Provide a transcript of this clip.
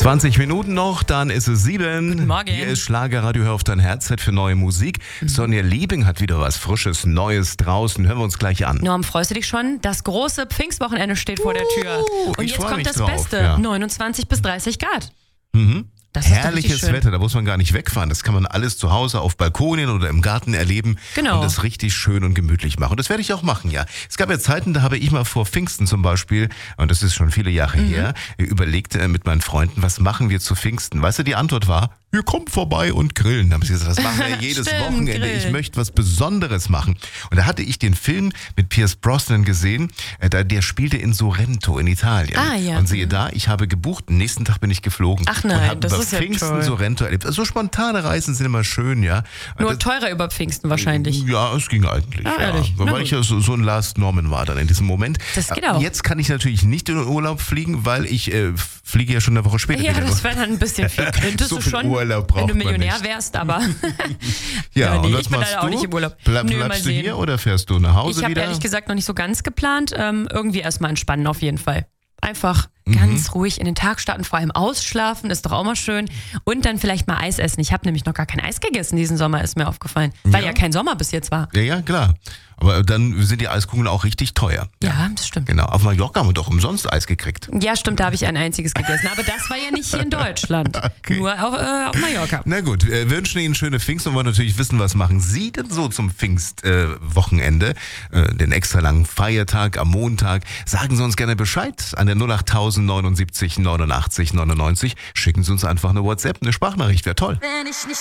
20 Minuten noch, dann ist es 7. Guten Morgen. Hier ist Schlagerradio, hör auf dein Herz, Zeit für neue Musik. Sonja Liebing hat wieder was Frisches, Neues draußen. Hören wir uns gleich an. Norm, freust du dich schon? Das große Pfingstwochenende steht vor der Tür. Und ich jetzt freu kommt mich das drauf, Beste. ja. 29 bis 30 Grad. Das ist doch richtig Herrliches schön. Wetter, da muss man gar nicht wegfahren. Das kann man alles zu Hause auf Balkonien oder im Garten erleben Genau. und das richtig schön und gemütlich machen. Und das werde ich auch machen, ja. Es gab ja Zeiten, da habe ich mal vor Pfingsten zum Beispiel, und das ist schon viele Jahre her, überlegt mit meinen Freunden, was machen wir zu Pfingsten? Weißt du, die Antwort war, wir kommen vorbei und grillen. Da haben sie gesagt, das machen wir jedes Stimmt, Wochenende. grillen. Ich möchte was Besonderes machen. Und da hatte ich den Film mit Pierce Brosnan gesehen, der spielte in Sorrento in Italien. Ah, ja. Und siehe da, ich habe gebucht, am nächsten Tag bin ich geflogen. Ach nein, und habe das über ist ja Pfingsten toll. Sorrento erlebt. Also so spontane Reisen sind immer schön, ja. Nur Das- teurer über Pfingsten wahrscheinlich. ja, es ging eigentlich. Ah, ja. ehrlich? Na Weil ich gut. ja so ein Last Norman war dann in diesem Moment. Das geht auch. Jetzt kann ich natürlich nicht in den Urlaub fliegen, weil ich fliege ja schon eine Woche später Ja, wieder. das wäre dann ein bisschen viel. Könntest So du viel schon, Urlaub braucht wenn du man Millionär nicht. wärst, aber Ja, nee, und was ich bin machst leider du? auch nicht im Urlaub. Nö, mal Bleibst du sehen. hier oder fährst du nach Hause ich habe wieder? ehrlich gesagt noch nicht so ganz geplant. Irgendwie erstmal entspannen auf jeden Fall. Einfach ganz ruhig in den Tag starten, vor allem ausschlafen, ist doch auch mal schön. Und dann vielleicht mal Eis essen. Ich habe nämlich noch gar kein Eis gegessen diesen Sommer, ist mir aufgefallen. Weil ja kein Sommer bis jetzt war. Ja, klar. Aber dann sind die Eiskugeln auch richtig teuer. Ja, das stimmt. Genau. Auf Mallorca haben wir doch umsonst Eis gekriegt. Ja, stimmt, da habe ich ein einziges gegessen. Aber das war ja nicht hier in Deutschland. Okay. Nur auf Mallorca. Na gut, wir wünschen Ihnen schöne Pfingsten und wollen natürlich wissen, was machen Sie denn so zum Pfingstwochenende, den extra langen Feiertag am Montag. Sagen Sie uns gerne Bescheid an der 08000 79 89 99. Schicken Sie uns einfach eine WhatsApp, eine Sprachnachricht, wäre toll. Wenn ich nicht